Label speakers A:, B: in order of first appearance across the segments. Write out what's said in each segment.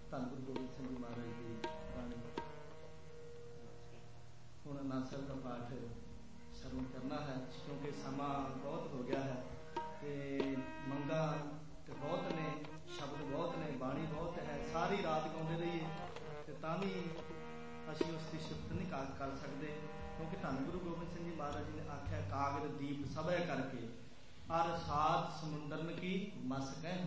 A: ਧੰਨ ਗੁਰੂ ਗੋਬਿੰਦ ਸਿੰਘ ਜੀ ਮਹਾਰਾਜ ਦੀ ਬਾਣੀ। ਹੁਣ ਆਨੰਦ ਸਾਹਿਬ ਦਾ ਪਾਠ ਸ਼ਰਵਣ ਕਰਨਾ ਹੈ, ਕਿਉਂਕਿ ਸਮਾਂ ਬਹੁਤ ਹੋ ਗਿਆ ਹੈ ਤੇ ਮੰਗਾਂ ਤੇ ਬਹੁਤ ਨੇ, ਸ਼ਬਦ ਬਹੁਤ ਨੇ, ਬਾਣੀ ਬਹੁਤ ਹੈ। ਸਾਰੀ ਰਾਤ ਗਾਉਂਦੇ ਰਹੀਏ ਤੇ ਤਾਂ ਵੀ ਅਸੀਂ ਉਸ ਦੀ ਸਿਫਤ ਨਹੀਂ ਕਰ ਸਕਦੇ, ਕਿਉਂਕਿ ਧੰਨ ਗੁਰੂ ਗੋਬਿੰਦ ਸਿੰਘ ਜੀ ਮਹਾਰਾਜ ਜੀ ਨੇ ਆਖਿਆ, ਕਾਗਰ ਦੀਪ ਸਭੇ ਕਰਕੇ ਅਰ ਸਾਧ ਸਮੁੰਦਰਨ ਕੀ ਮਸ ਕਹਿ,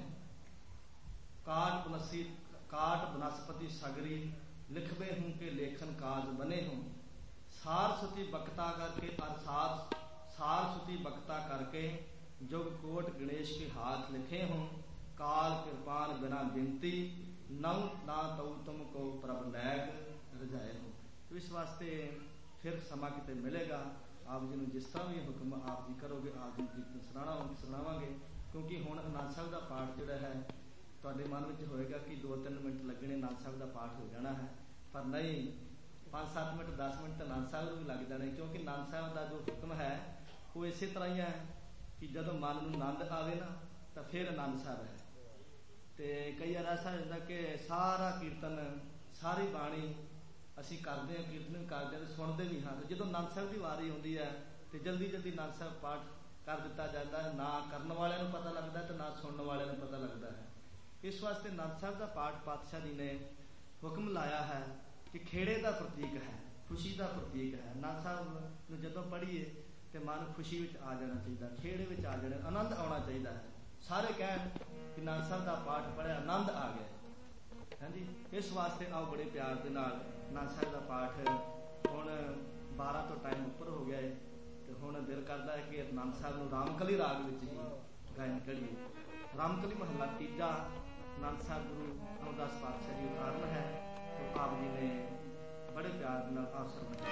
A: ਕਾਟ ਬਨਸਪਤੀ ਸਗਰੀ ਲਿਖਵੇ ਹੂੰ ਕੇ ਲੇਖਨ ਕਾਜ ਬਨੇ ਹੂੰ। ਸਾਰਸਤੀ ਬਖਤਾ करके अर्थात सारस्वती बख्ता करके जुग कोट गणेश के हाथ लिखे हों। काल कृपान बिना बिनती नव ना तऊ तुमको प्रभ लैग रजाए हो। तो इस वास्ते फिर समा किते मिलेगा, आप जी जिस तरह भी हुक्म आप जी करोगे, आप जी कीर्तन सुनावांगे, क्योंकि हुण आनंद साहब का पाठ जिहड़ा है तुहाडे मन में होएगा कि 2-3 मिनट लगने आनंद साहब का पाठ हो जाना है, पर नहीं, 5-7 मिनट 10 मिनट तो आनंद साहब भी लग जाने, क्योंकि आनंद साहब का जो हुक्म है वो इस तरह ही है कि जदों मन में आनंद आवे ना तो फिर आनंद साहब है। तो कई बार ऐसा होता कि सारा कीर्तन सारी बाणी असी करते हैं, कीर्तन भी करते हैं, सुनते भी हाँ, तो जो आनंद साहब की वारी आती है तो जल्दी जल्दी आनंद साहब पाठ कर दिता जाता है, ना करने वाले को पता लगता है तो ना सुनने वाले को पता लगता है। इस वास्ते आनंद साहब का पाठ पातशाह जी ने हुक्म लाया है कि खेड़े का प्रतीक है, खुशी का प्रतीक है। आनंद साहब जदों पढ़ीए तो मन खुशी में आ जाना चाहिए, खेड़े में आ जाना, आनंद आना चाहिए है। सारे कहन कि आनंद साहब का पाठ पढ़िया आनंद आ गया। हाँ जी, इस वास्ते आओ बड़े प्यार के नाल आनंद साहब का पाठ हुण 12 तो टाइम उपर हो गया है, तो हुण दिल करता है कि आनंद साहब को रामकली राग में ही गायन करिए। रामकली महला तीजा आनंद साहब गुरु अमरदास पातशाह जी उतारन है, तो आप जी ने बड़े प्यार अवसर